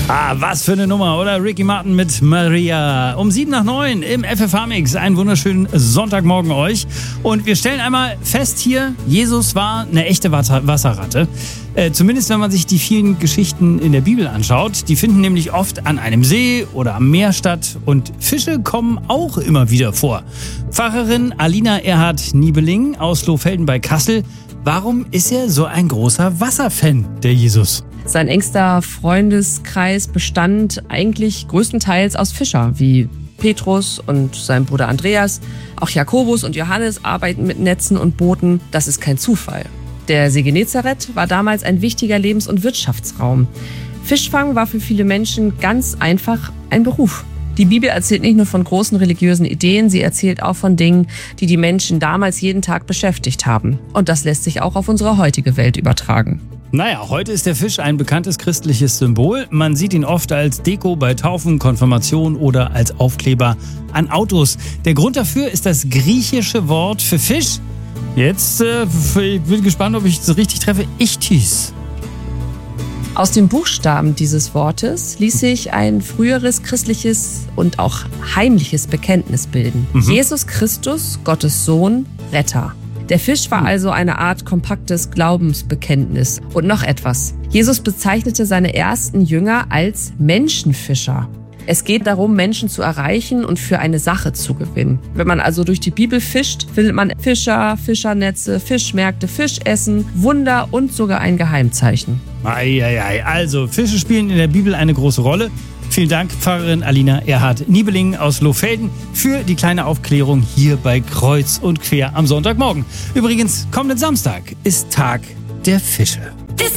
Ah, was für eine Nummer, oder? Ricky Martin mit Maria. Um 7:09 im FFH-Mix. Einen wunderschönen Sonntagmorgen euch. Und wir stellen einmal fest hier, Jesus war eine echte Wasserratte. Zumindest wenn man sich die vielen Geschichten in der Bibel anschaut. Die finden nämlich oft an einem See oder am Meer statt. Und Fische kommen auch immer wieder vor. Pfarrerin Alina Erhard-Niebeling aus Lohfelden bei Kassel. Warum ist er so ein großer Wasserfan, der Jesus? Sein engster Freundeskreis bestand eigentlich größtenteils aus Fischern, wie Petrus und sein Bruder Andreas. Auch Jakobus und Johannes arbeiten mit Netzen und Booten. Das ist kein Zufall. Der See Genezareth war damals ein wichtiger Lebens- und Wirtschaftsraum. Fischfang war für viele Menschen ganz einfach ein Beruf. Die Bibel erzählt nicht nur von großen religiösen Ideen, sie erzählt auch von Dingen, die die Menschen damals jeden Tag beschäftigt haben. Und das lässt sich auch auf unsere heutige Welt übertragen. Naja, heute ist der Fisch ein bekanntes christliches Symbol. Man sieht ihn oft als Deko bei Taufen, Konfirmation oder als Aufkleber an Autos. Der Grund dafür ist das griechische Wort für Fisch. Jetzt ich bin gespannt, ob ich es richtig treffe. Ichthys. Aus den Buchstaben dieses Wortes ließ sich ein früheres christliches und auch heimliches Bekenntnis bilden. Jesus Christus, Gottes Sohn, Retter. Der Fisch war also eine Art kompaktes Glaubensbekenntnis. Und noch etwas. Jesus bezeichnete seine ersten Jünger als Menschenfischer. Es geht darum, Menschen zu erreichen und für eine Sache zu gewinnen. Wenn man also durch die Bibel fischt, findet man Fischer, Fischernetze, Fischmärkte, Fischessen, Wunder und sogar ein Geheimzeichen. Also, Fische spielen in der Bibel eine große Rolle. Vielen Dank, Pfarrerin Alina Erhard-Niebeling aus Lohfelden, für die kleine Aufklärung hier bei Kreuz und Quer am Sonntagmorgen. Übrigens, kommenden Samstag ist Tag der Fische.